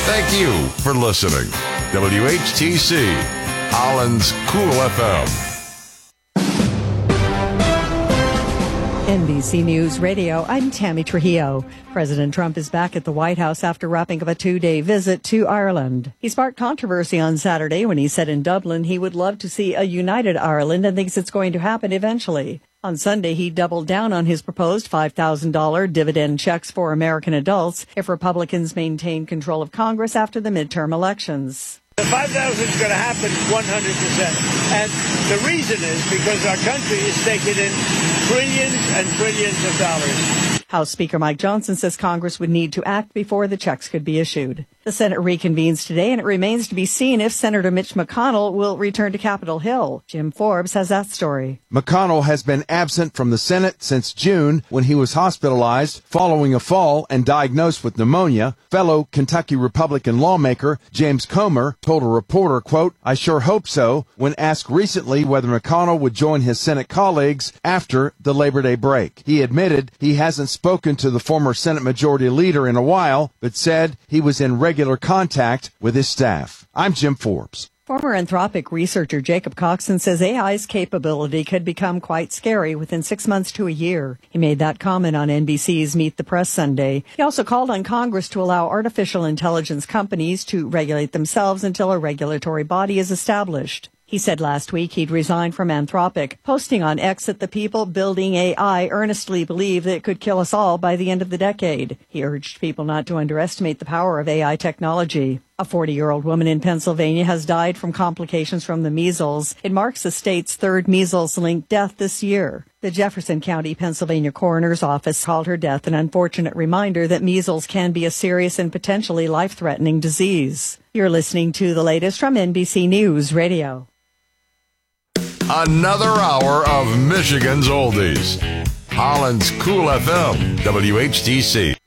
Thank you for listening. WHTC, Holland's Cool FM. NBC News Radio, I'm Tammy Trujillo. President Trump is back at the White House after wrapping up a 2-day visit to Ireland. He sparked controversy on Saturday when he said in Dublin he would love to see a united Ireland and thinks it's going to happen eventually. On Sunday, he doubled down on his proposed $5,000 dividend checks for American adults if Republicans maintain control of Congress after the midterm elections. The 5,000 is going to happen 100%. And the reason is because our country is taking in trillions and trillions of dollars. House Speaker Mike Johnson says Congress would need to act before the checks could be issued. The Senate reconvenes today, and it remains to be seen if Senator Mitch McConnell will return to Capitol Hill. Jim Forbes has that story. McConnell has been absent from the Senate since June when he was hospitalized following a fall and diagnosed with pneumonia. Fellow Kentucky Republican lawmaker James Comer told a reporter, quote, "I sure hope so," when asked recently whether McConnell would join his Senate colleagues after the Labor Day break. He admitted he hasn't spoken to the former Senate Majority Leader in a while, but said he was in regular contact with his staff. I'm Jim Forbes. Former Anthropic researcher Jacob Coxon says AI's capability could become quite scary within 6 months to a year. He made that comment on NBC's Meet the Press Sunday. He also called on Congress to allow artificial intelligence companies to regulate themselves until a regulatory body is established. He said last week he'd resign from Anthropic, posting on X that the people building AI earnestly believe that it could kill us all by the end of the decade. He urged people not to underestimate the power of AI technology. A 40-year-old woman in Pennsylvania has died from complications from the measles. It marks the state's third measles-linked death this year. The Jefferson County, Pennsylvania coroner's office called her death an unfortunate reminder that measles can be a serious and potentially life-threatening disease. You're listening to the latest from NBC News Radio. Another hour of Michigan's oldies. Holland's Cool FM, WHTC.